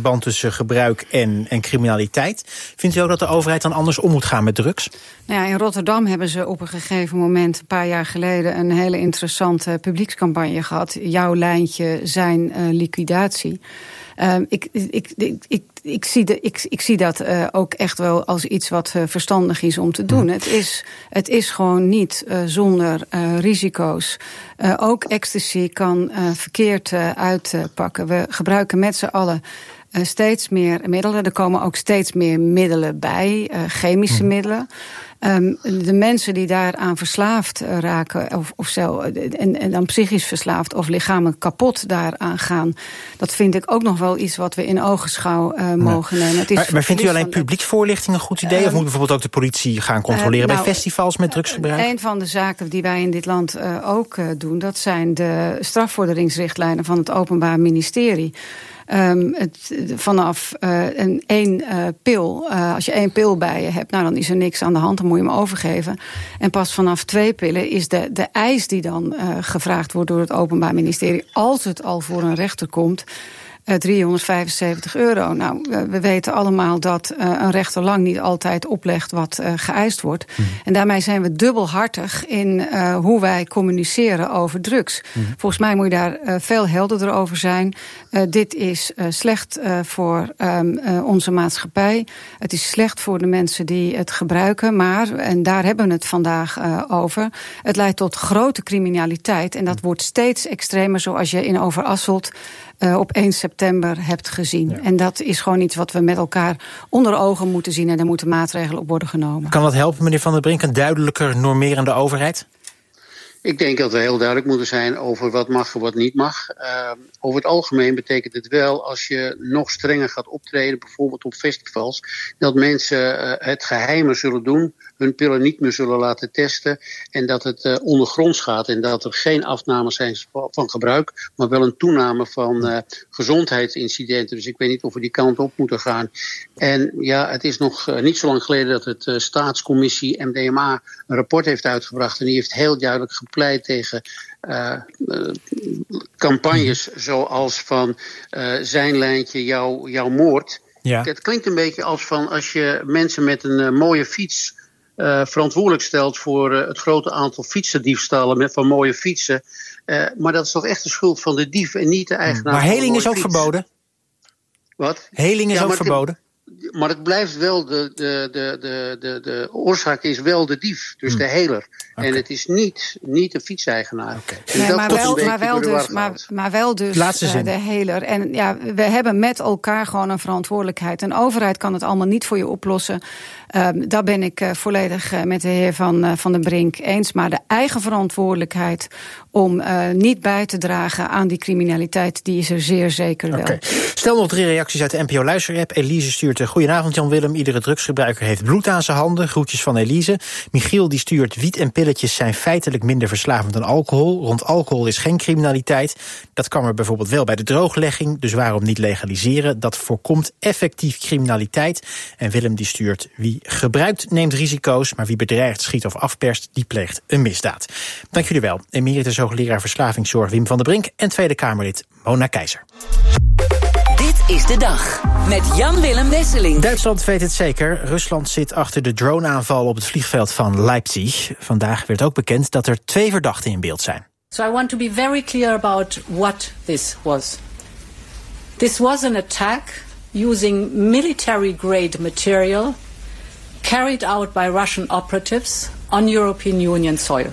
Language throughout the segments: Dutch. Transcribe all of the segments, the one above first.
verband tussen gebruik en criminaliteit. Vindt u ook dat de overheid dan anders om moet gaan met drugs? Nou ja, in Rotterdam hebben ze op een gegeven moment, een paar jaar geleden, een hele interessante publiekscampagne gehad. Jouw lijntje, zijn liquidatie. Ik zie dat ook echt wel als iets wat verstandig is om te doen. Het is gewoon niet zonder risico's. Ook ecstasy kan verkeerd uitpakken. We gebruiken met z'n allen steeds meer middelen. Er komen ook steeds meer middelen bij, chemische middelen. De mensen die daaraan verslaafd raken, en dan psychisch verslaafd of lichamelijk kapot daaraan gaan, dat vind ik ook nog wel iets wat we in ogenschouw mogen nemen. Het is maar vindt u alleen publieksvoorlichting een goed idee? Of moet bijvoorbeeld ook de politie gaan controleren bij festivals met drugsgebruik? Een van de zaken die wij in dit land ook doen, dat zijn de strafvorderingsrichtlijnen van het Openbaar Ministerie. Vanaf één pil, als je 1 pil bij je hebt, nou dan is er niks aan de hand, dan moet je hem overgeven. En pas vanaf 2 pillen is de eis die dan gevraagd wordt door het Openbaar Ministerie, als het al voor een rechter komt, €375. Nou, we weten allemaal dat een rechter lang niet altijd oplegt wat geëist wordt. En daarmee zijn we dubbelhartig in hoe wij communiceren over drugs. Volgens mij moet je daar veel helderder over zijn. Dit is slecht voor onze maatschappij. Het is slecht voor de mensen die het gebruiken. Maar, en daar hebben we het vandaag over, het leidt tot grote criminaliteit. En dat wordt steeds extremer, zoals je in Overasselt op 1 september hebt gezien. Ja. En dat is gewoon iets wat we met elkaar onder ogen moeten zien. En daar moeten maatregelen op worden genomen. Kan dat helpen, meneer Van der Brink, een duidelijker normerende overheid? Ik denk dat we heel duidelijk moeten zijn over wat mag en wat niet mag. Over het algemeen betekent het wel, als je nog strenger gaat optreden, bijvoorbeeld op festivals, dat mensen het geheimer zullen doen, hun pillen niet meer zullen laten testen en dat het ondergronds gaat en dat er geen afname zijn van gebruik, maar wel een toename van gezondheidsincidenten. Dus ik weet niet of we die kant op moeten gaan. En ja, het is nog niet zo lang geleden dat het staatscommissie MDMA een rapport heeft uitgebracht en die heeft heel duidelijk gepleit tegen campagnes zoals van zijn lijntje, jouw moord. Ja. Het klinkt een beetje als je mensen met een mooie fiets verantwoordelijk stelt voor het grote aantal fietsendiefstallen van mooie fietsen. Maar dat is toch echt de schuld van de dief en niet de eigenaar. Maar heling is ook verboden? Wat? Heling is ook verboden? Maar het blijft wel, de oorzaak is wel de dief, dus de heler. Okay. En het is niet de fietseigenaar. Okay. Maar wel dus de heler. En ja, we hebben met elkaar gewoon een verantwoordelijkheid. Een overheid kan het allemaal niet voor je oplossen. Daar ben ik volledig met de heer Van den Brink eens. Maar de eigen verantwoordelijkheid om niet bij te dragen aan die criminaliteit, die is er zeer zeker wel. Okay. Stel nog 3 reacties uit de NPO-luisterapp. Elise stuurt: goedenavond Jan-Willem, iedere drugsgebruiker heeft bloed aan zijn handen. Groetjes van Elise. Michiel die stuurt: wiet en pilletjes zijn feitelijk minder verslavend dan alcohol. Rond alcohol is geen criminaliteit. Dat kan er bijvoorbeeld wel bij de drooglegging. Dus waarom niet legaliseren? Dat voorkomt effectief criminaliteit. En Willem die stuurt: wie gebruikt neemt risico's, maar wie bedreigt, schiet of afperst, die pleegt een misdaad. Dank jullie wel. Emeritus hoogleraar verslavingszorg Wim van der Brink en Tweede Kamerlid Mona Keizer. Dit is de dag met Jan-Willem Wesseling. Duitsland weet het zeker. Rusland zit achter de droneaanval op het vliegveld van Leipzig. Vandaag werd ook bekend dat er 2 verdachten in beeld zijn. So I want to be very clear about what this was. This was an attack using military-grade material carried out by Russian operatives on European Union soil.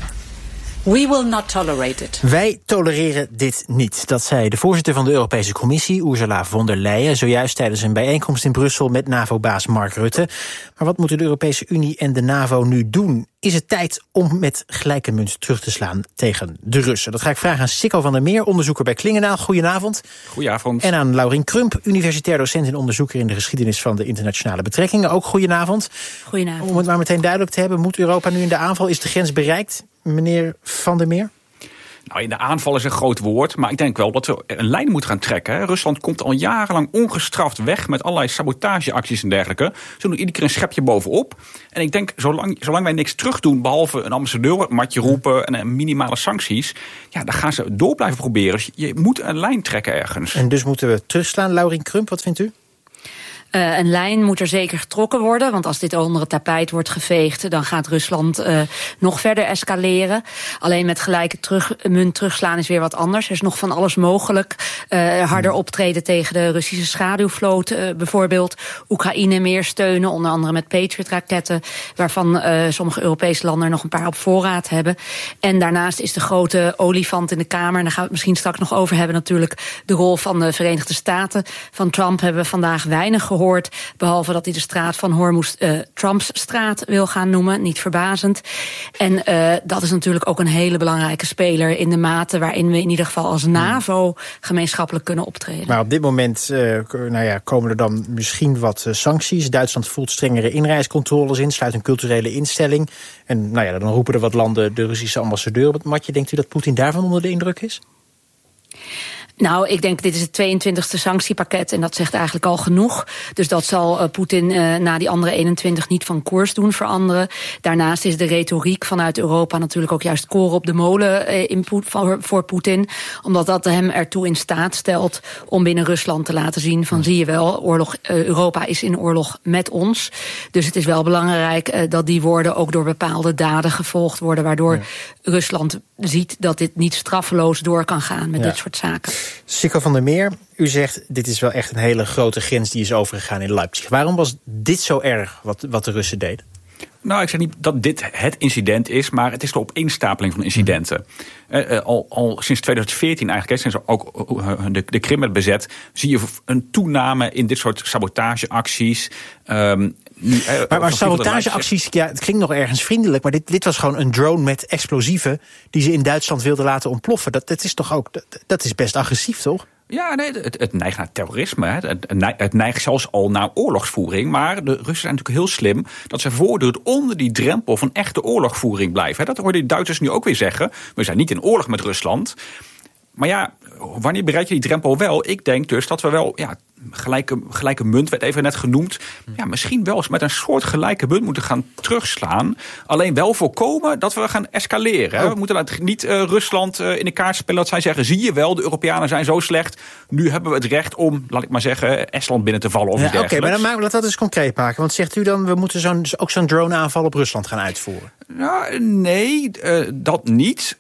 We will not tolerate it. Wij tolereren dit niet. Dat zei de voorzitter van de Europese Commissie, Ursula von der Leyen, zojuist tijdens een bijeenkomst in Brussel met NAVO-baas Mark Rutte. Maar wat moeten de Europese Unie en de NAVO nu doen? Is het tijd om met gelijke munt terug te slaan tegen de Russen? Dat ga ik vragen aan Sikko van der Meer, onderzoeker bij Klingendaal. Goedenavond. Goedenavond. En aan Laurien Krump, universitair docent en onderzoeker in de geschiedenis van de internationale betrekkingen. Ook goedenavond. Goedenavond. Om het maar meteen duidelijk te hebben, moet Europa nu in de aanval? Is de grens bereikt, meneer Van der Meer? Nou, in de aanval is een groot woord, maar ik denk wel dat we een lijn moeten gaan trekken. Hè. Rusland komt al jarenlang ongestraft weg met allerlei sabotageacties en dergelijke. Ze doen iedere keer een schepje bovenop. En ik denk, zolang wij niks terug doen, behalve een ambassadeur matje roepen en minimale sancties, ja, dan gaan ze door blijven proberen. Dus je moet een lijn trekken ergens. En dus moeten we terugslaan. Laurien Crump, wat vindt u? Een lijn moet er zeker getrokken worden, want als dit onder het tapijt wordt geveegd, dan gaat Rusland nog verder escaleren. Alleen met gelijke munt terugslaan is weer wat anders. Er is nog van alles mogelijk. Harder optreden tegen de Russische schaduwvloot bijvoorbeeld. Oekraïne meer steunen, onder andere met Patriot-raketten, waarvan sommige Europese landen er nog een paar op voorraad hebben. En daarnaast is de grote olifant in de Kamer, en daar gaan we het misschien straks nog over hebben natuurlijk, de rol van de Verenigde Staten. Van Trump hebben we vandaag weinig gehoord, behalve dat hij de straat van Hormuz Trumpsstraat wil gaan noemen, niet verbazend. En dat is natuurlijk ook een hele belangrijke speler in de mate waarin we in ieder geval als NAVO gemeenschappelijk kunnen optreden. Maar op dit moment komen er dan misschien wat sancties. Duitsland voelt strengere inreiscontroles in, sluit een culturele instelling. En dan roepen er wat landen de Russische ambassadeur op het matje. Denkt u dat Poetin daarvan onder de indruk is? Nou, ik denk dit is het 22e sanctiepakket en dat zegt eigenlijk al genoeg. Dus dat zal Poetin na die andere 21 niet van koers doen veranderen. Daarnaast is de retoriek vanuit Europa natuurlijk ook juist koren op de molen voor Poetin. Omdat dat hem ertoe in staat stelt om binnen Rusland te laten zien van zie je wel, Europa is in oorlog met ons. Dus het is wel belangrijk dat die woorden ook door bepaalde daden gevolgd worden, waardoor Rusland ziet dat dit niet straffeloos door kan gaan met dit soort zaken. Sikko van der Meer, u zegt dit is wel echt een hele grote grens die is overgegaan in Leipzig. Waarom was dit zo erg wat de Russen deden? Nou, ik zeg niet dat dit het incident is, maar het is de opeenstapeling van incidenten. Al sinds 2014 eigenlijk, sinds ook de Krim werd bezet, zie je een toename in dit soort sabotageacties. Maar sabotageacties, het klinkt nog ergens vriendelijk, maar dit was gewoon een drone met explosieven die ze in Duitsland wilden laten ontploffen. Dat is toch ook, dat is best agressief, toch? Ja, nee, het neigt naar terrorisme. Het neigt zelfs al naar oorlogsvoering. Maar de Russen zijn natuurlijk heel slim dat ze voortdurend onder die drempel van echte oorlogsvoering blijven. Dat hoorden de Duitsers nu ook weer zeggen. We zijn niet in oorlog met Rusland. Maar ja, wanneer bereik je die drempel wel? Ik denk dus dat we wel, gelijke munt werd even net genoemd. Ja, misschien wel eens met een soort gelijke munt moeten gaan terugslaan. Alleen wel voorkomen dat we gaan escaleren. We moeten niet Rusland in de kaart spelen dat zij zeggen, zie je wel, de Europeanen zijn zo slecht. Nu hebben we het recht om, laat ik maar zeggen, Estland binnen te vallen of iets dergelijks. Oké, maar dan laten we dat eens concreet maken. Want zegt u dan, we moeten ook zo'n drone-aanval op Rusland gaan uitvoeren? Nou, nee, dat niet.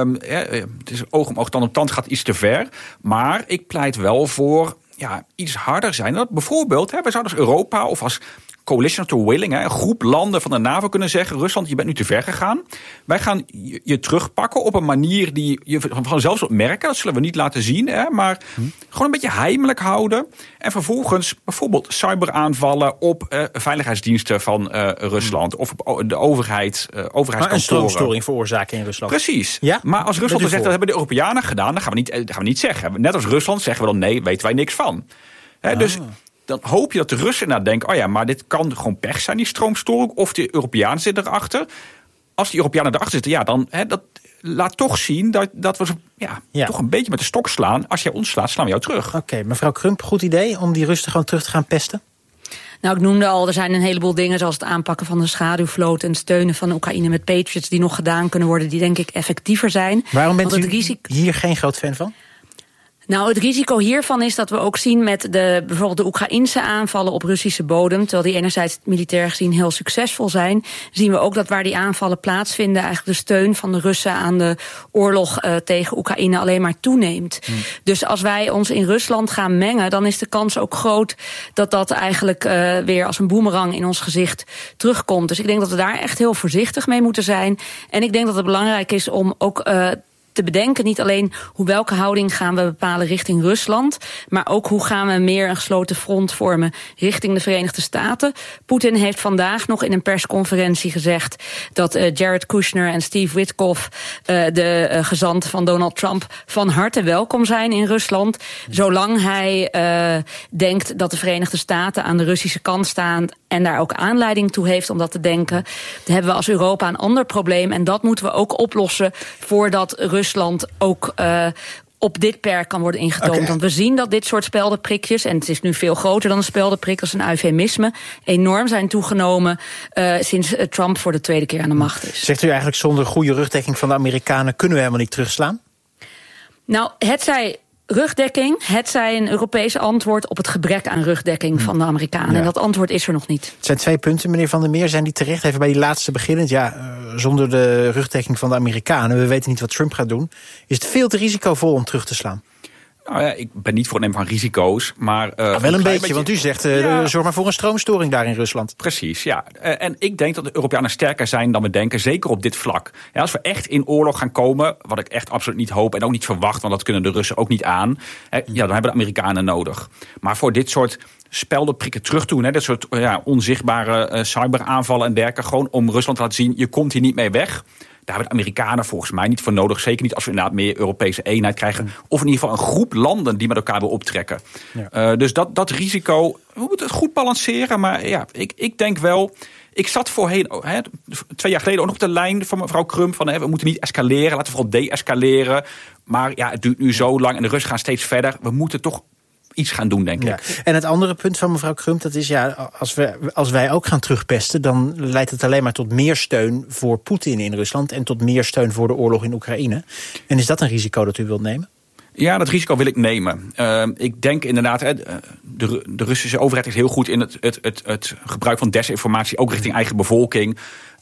Het is oog om oog, tand om tand, gaat iets te ver. Maar ik pleit wel voor iets harder zijn. Dat bijvoorbeeld, we zouden als Europa of als coalition of the willing, een groep landen van de NAVO kunnen zeggen, Rusland, je bent nu te ver gegaan. Wij gaan je terugpakken op een manier die je vanzelf zult merken. Dat zullen we niet laten zien, maar gewoon een beetje heimelijk houden. En vervolgens bijvoorbeeld cyberaanvallen op veiligheidsdiensten van Rusland of op de overheidskantoren. Een stroomstoring veroorzaken in Rusland. Precies. Ja? Maar als Rusland zegt, dat hebben de Europeanen gedaan, dan gaan we niet zeggen. Net als Rusland zeggen we dan nee, weten wij niks van. Dus dan hoop je dat de Russen denken, maar dit kan gewoon pech zijn, die stroomstoring, of de Europeanen zitten erachter. Als die Europeanen erachter zitten, dan dat laat toch zien dat we toch een beetje met de stok slaan. Als jij ons slaat, slaan we jou terug. Oké, mevrouw Crump, goed idee om die Russen gewoon terug te gaan pesten? Nou, ik noemde al, er zijn een heleboel dingen zoals het aanpakken van de schaduwvloot en steunen van Oekraïne met Patriots die nog gedaan kunnen worden, die denk ik effectiever zijn. Waarom bent u hier geen groot fan van? Nou, het risico hiervan is dat we ook zien met bijvoorbeeld de Oekraïnse aanvallen op Russische bodem, terwijl die enerzijds militair gezien heel succesvol zijn, zien we ook dat waar die aanvallen plaatsvinden, eigenlijk de steun van de Russen aan de oorlog tegen Oekraïne alleen maar toeneemt. Dus als wij ons in Rusland gaan mengen, dan is de kans ook groot dat dat eigenlijk weer als een boemerang in ons gezicht terugkomt. Dus ik denk dat we daar echt heel voorzichtig mee moeten zijn. En ik denk dat het belangrijk is om ook te bedenken, niet alleen welke houding gaan we bepalen richting Rusland, maar ook hoe gaan we meer een gesloten front vormen richting de Verenigde Staten. Poetin heeft vandaag nog in een persconferentie gezegd dat Jared Kushner en Steve Witkoff, de gezanten van Donald Trump, van harte welkom zijn in Rusland, zolang hij denkt dat de Verenigde Staten aan de Russische kant staan en daar ook aanleiding toe heeft om dat te denken. Dan hebben we als Europa een ander probleem en dat moeten we ook oplossen voordat Rusland Rusland ook op dit perk kan worden ingetoomd. Okay. Want we zien dat dit soort speldenprikjes, en het is nu veel groter dan een speldenprik, als een eufemisme, enorm zijn toegenomen sinds Trump voor de tweede keer aan de macht is. Zegt u eigenlijk, zonder goede rugdekking van de Amerikanen kunnen we helemaal niet terugslaan? Nou, het zij rugdekking, het zij een Europese antwoord op het gebrek aan rugdekking van de Amerikanen. Ja. En dat antwoord is er nog niet. Het zijn 2 punten, meneer Van der Meer. Zijn die terecht? Even bij die laatste beginnend. Ja, zonder de rugdekking van de Amerikanen, we weten niet wat Trump gaat doen, is het veel te risicovol om terug te slaan. Nou ja, ik ben niet voor het nemen van risico's, maar wel een beetje, want u zegt, zorg maar voor een stroomstoring daar in Rusland. Precies, ja. En ik denk dat de Europeanen sterker zijn dan we denken, zeker op dit vlak. Ja, als we echt in oorlog gaan komen, wat ik echt absoluut niet hoop en ook niet verwacht, want dat kunnen de Russen ook niet aan, dan hebben de Amerikanen nodig. Maar voor dit soort speldenprikken terug doen, dit soort onzichtbare cyberaanvallen en dergelijke, gewoon om Rusland te laten zien, je komt hier niet mee weg. Daar hebben de Amerikanen volgens mij niet voor nodig. Zeker niet als we inderdaad meer Europese eenheid krijgen. Of in ieder geval een groep landen die met elkaar wil optrekken. Ja. Dus dat risico, we moeten het goed balanceren. Maar ja, ik denk wel, ik zat voorheen, 2 jaar geleden ook nog op de lijn van mevrouw Crump, van we moeten niet escaleren, laten we vooral de-escaleren. Maar ja, het duurt nu zo lang en de Russen gaan steeds verder. We moeten toch iets gaan doen, denk ik. En het andere punt van mevrouw Crump, dat is als wij ook gaan terugpesten, dan leidt het alleen maar tot meer steun voor Poetin in Rusland en tot meer steun voor de oorlog in Oekraïne. En is dat een risico dat u wilt nemen? Ja, dat risico wil ik nemen. Ik denk inderdaad, de Russische overheid is heel goed in het gebruik van desinformatie, ook richting eigen bevolking.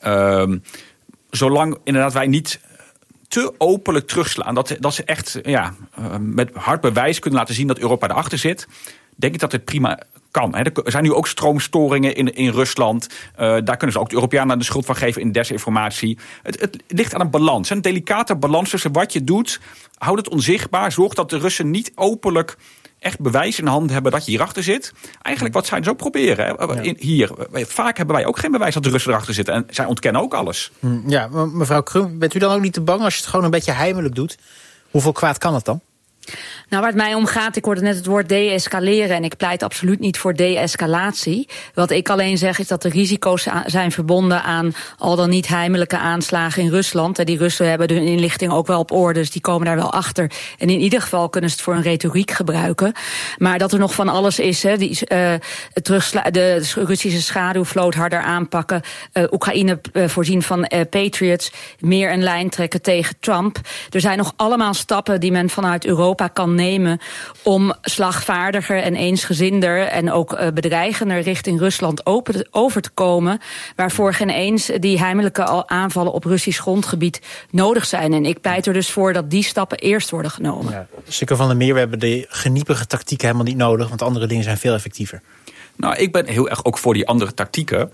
Zolang inderdaad wij niet te openlijk terugslaan, dat ze echt met hard bewijs kunnen laten zien dat Europa erachter zit, denk ik dat het prima kan. Er zijn nu ook stroomstoringen in Rusland. Daar kunnen ze ook de Europeanen de schuld van geven in desinformatie. Het ligt aan een balans. Een delicate balans tussen wat je doet. Houd het onzichtbaar. Zorg dat de Russen niet openlijk echt bewijs in handen hebben dat je hierachter zit. Eigenlijk wat zij dus ook proberen. Hier. Vaak hebben wij ook geen bewijs dat de Russen erachter zitten. En zij ontkennen ook alles. Ja, mevrouw Crump, bent u dan ook niet te bang als je het gewoon een beetje heimelijk doet? Hoeveel kwaad kan het dan? Nou, waar het mij om gaat, ik hoorde net het woord de-escaleren en ik pleit absoluut niet voor de-escalatie. Wat ik alleen zeg is dat de risico's zijn verbonden aan al dan niet heimelijke aanslagen in Rusland. En die Russen hebben de inlichting ook wel op orde, dus die komen daar wel achter. En in ieder geval kunnen ze het voor een retoriek gebruiken. Maar dat er nog van alles is, de Russische schaduwvloot harder aanpakken, Oekraïne voorzien van Patriots, meer een lijn trekken tegen Trump. Er zijn nog allemaal stappen die men vanuit Europa kan nemen om slagvaardiger en eensgezinder en ook bedreigender richting Rusland over te komen, waarvoor geen eens die heimelijke aanvallen op Russisch grondgebied nodig zijn. En ik pleit er dus voor dat die stappen eerst worden genomen. Ja, Sikke van der Meer, we hebben de geniepige tactieken helemaal niet nodig, want andere dingen zijn veel effectiever. Nou, ik ben heel erg ook voor die andere tactieken.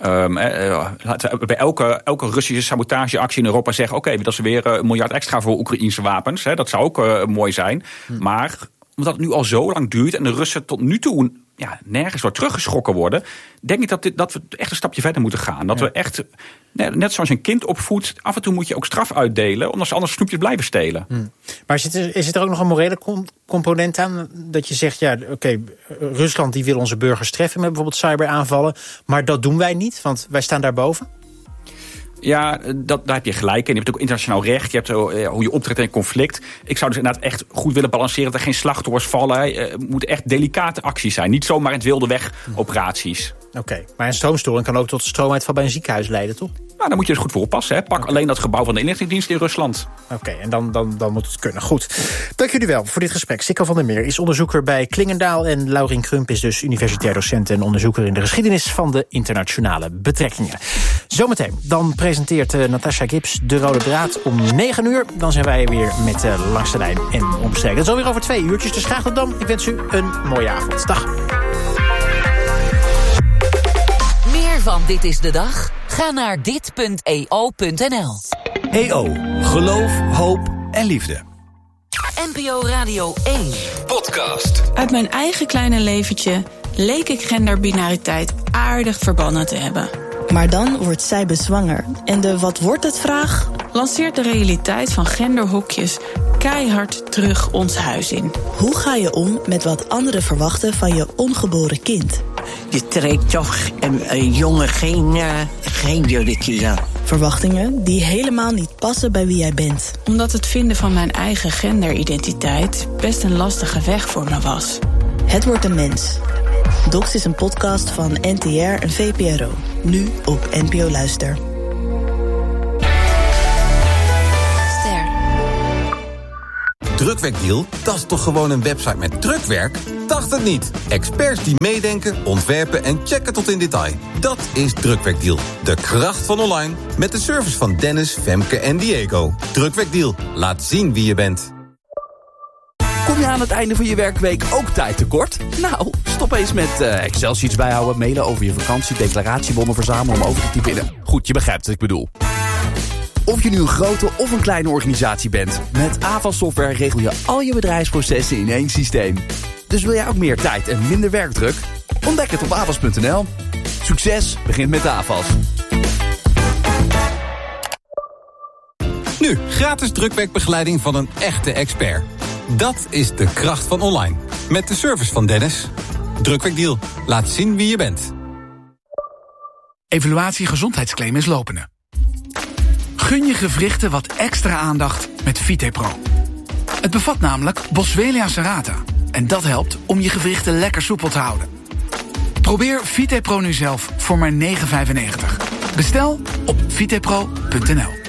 Bij elke Russische sabotageactie in Europa zeggen, oké, dat is weer $1 miljard extra voor Oekraïense wapens. Dat zou ook mooi zijn. Maar omdat het nu al zo lang duurt en de Russen tot nu toe nergens door teruggeschrokken worden, denk ik dat we echt een stapje verder moeten gaan. Dat we echt, net zoals je een kind opvoedt, af en toe moet je ook straf uitdelen, omdat ze anders snoepjes blijven stelen. Maar zit er ook nog een morele component aan? Dat je zegt, Rusland die wil onze burgers treffen met bijvoorbeeld cyberaanvallen, maar dat doen wij niet, want wij staan daarboven? Ja, daar heb je gelijk in. Je hebt ook internationaal recht. Je hebt hoe je optreedt in een conflict. Ik zou dus inderdaad echt goed willen balanceren dat er geen slachtoffers vallen. Het moeten echt delicate acties zijn. Niet zomaar in het wilde weg operaties. Oké, maar een stroomstoring kan ook tot stroomuitval bij een ziekenhuis leiden, toch? Nou, daar moet je dus goed voor oppassen. Pak alleen dat gebouw van de inlichtingendienst in Rusland. Oké, en dan moet het kunnen. Goed. Dank jullie wel voor dit gesprek. Sikko van der Meer is onderzoeker bij Klingendaal en Laurien Crump is dus universitair docent en onderzoeker in de geschiedenis van de internationale betrekkingen. Zometeen, dan presenteert Natasha Gibbs de Rode Draad om 9:00. Dan zijn wij weer met Langs de Lijn en Omstreken. Dat is alweer over 2 uurtjes, dus graag tot dan. Ik wens u een mooie avond. Dag. Meer van Dit is de Dag? Ga naar dit.eo.nl. EO. Geloof, hoop en liefde. NPO Radio 1. Podcast. Uit mijn eigen kleine leventje leek ik genderbinariteit aardig verbannen te hebben. Maar dan wordt zij bezwanger. En de wat wordt het vraag lanceert de realiteit van genderhokjes keihard terug ons huis in. Hoe ga je om met wat anderen verwachten van je ongeboren kind? Je trekt toch een jongen geen jurkje aan. Verwachtingen die helemaal niet passen bij wie jij bent. Omdat het vinden van mijn eigen genderidentiteit best een lastige weg voor me was. Het wordt een mens. Dox is een podcast van NTR en VPRO. Nu op NPO Luister. Drukwerkdeal? Dat is toch gewoon een website met drukwerk? Dacht het niet. Experts die meedenken, ontwerpen en checken tot in detail. Dat is Drukwerkdeal. De kracht van online. Met de service van Dennis, Femke en Diego. Drukwerkdeal. Laat zien wie je bent. Kom je aan het einde van je werkweek ook tijd tekort? Nou, stop eens met Excel-sheets bijhouden, mailen over je vakantie, declaratiebonnen verzamelen om over te typen. Goed, je begrijpt wat ik bedoel. Of je nu een grote of een kleine organisatie bent, met Avas Software regel je al je bedrijfsprocessen in één systeem. Dus wil jij ook meer tijd en minder werkdruk? Ontdek het op avas.nl. Succes begint met Avas. Nu, gratis drukwerkbegeleiding van een echte expert. Dat is de kracht van online. Met de service van Dennis. Drukwerkdeal. Laat zien wie je bent. Evaluatie gezondheidsclaim is lopende. Gun je gewrichten wat extra aandacht met VitePro. Het bevat namelijk Boswellia serrata. En dat helpt om je gewrichten lekker soepel te houden. Probeer VitePro nu zelf voor maar €9,95. Bestel op vitepro.nl.